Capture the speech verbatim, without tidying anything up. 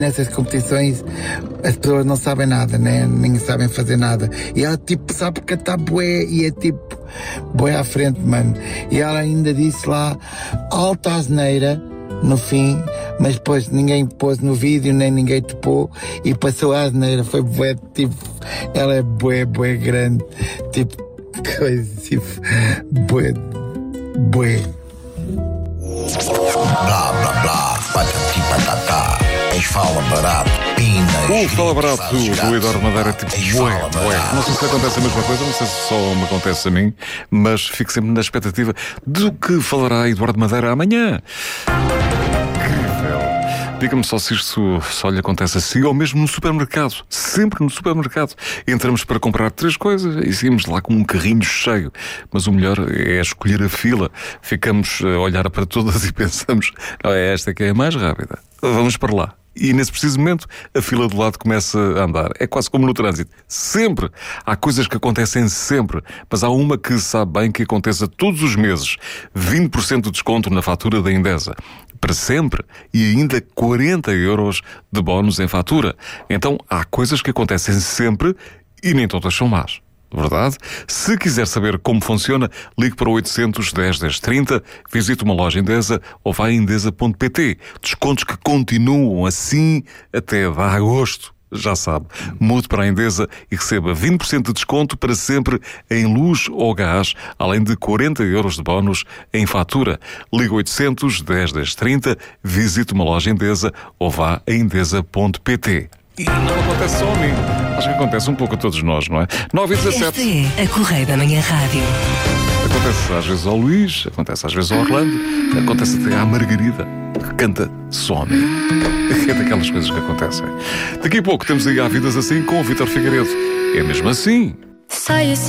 Nessas competições as pessoas não sabem nada, né? Nem sabem fazer nada. E ela tipo sabe cantar bué e é tipo bué à frente, mano. E ela ainda disse lá alta asneira no fim, mas depois ninguém pôs no vídeo, nem ninguém topou e passou a asneira. Foi bué, tipo, ela é bué, bué grande, tipo, coisa, tipo, bué, bué. Blá, blá, blá, patati patatá. Fala barato, pinas. O Fala Barato do Eduardo Madeira, tipo, bué, bué. Não sei se acontece a mesma coisa, não sei se só me acontece a mim, mas fico sempre na expectativa do que falará Eduardo Madeira amanhã. Incrível. Diga-me só se isto só lhe acontece assim, ou mesmo no supermercado. Sempre no supermercado. Entramos para comprar três coisas e saímos lá com um carrinho cheio. Mas o melhor é escolher a fila. Ficamos a olhar para todas e pensamos, não é esta que é a mais rápida. Vamos para lá. E nesse preciso momento a fila do lado começa a andar. É quase como no trânsito. Sempre. Há coisas que acontecem sempre, mas há uma que sabe bem que aconteça todos os meses. vinte por cento de desconto na fatura da Endesa. Para sempre. E ainda quarenta euros de bónus em fatura. Então há coisas que acontecem sempre e nem todas são más. Verdade? Se quiser saber como funciona, ligue para o oitocentos, dez, dez, trinta, visite uma loja Endesa ou vá a endesa ponto pt. Descontos que continuam assim até dar agosto. Já sabe, mude para a Endesa e receba vinte por cento de desconto para sempre em luz ou gás, além de quarenta euros de bónus em fatura. Ligue oitocentos, dez, dez, trinta, visite uma loja Endesa ou vá a endesa ponto pt. E não acontece só a mim. Acho que acontece um pouco a todos nós, não é? nove e dezassete. Esta é a Correia da Manhã Rádio. Acontece às vezes ao Luís, acontece às vezes ao Orlando, acontece até à Margarida, que canta Some. É daquelas coisas que acontecem. Daqui a pouco temos aí Há Vidas Assim com o Vítor Figueiredo. É mesmo assim. Saia